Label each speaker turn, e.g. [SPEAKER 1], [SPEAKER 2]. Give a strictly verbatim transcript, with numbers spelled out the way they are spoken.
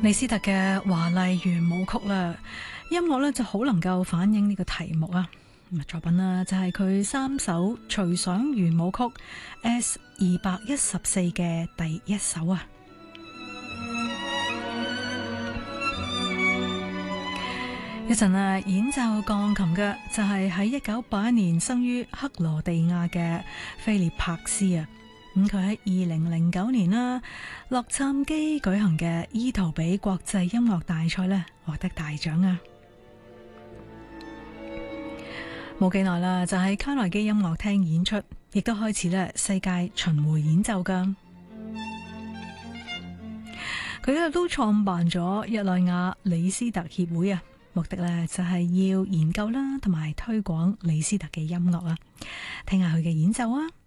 [SPEAKER 1] 李斯特嘅華麗圓舞曲啦，音樂咧就好能夠反映呢個題目啊。咁啊作品啦就係佢三首隨想圓舞曲 S 二百一十四嘅第一首啊。一陣啊，演奏鋼琴嘅就係喺一九八一年生於克羅地亞嘅菲列帕斯啊。咁佢喺二零零九年啦，洛杉磯舉行嘅伊圖比國際音樂大賽呢，獲得大獎啊！冇幾耐啦，就喺卡內基音樂廳演出，亦都開始咧世界巡迴演奏噶。佢咧都創辦咗日內瓦李斯特協會啊，目的咧就係要研究啦，同埋推廣李斯特嘅音樂啊。聽下佢嘅演奏啊！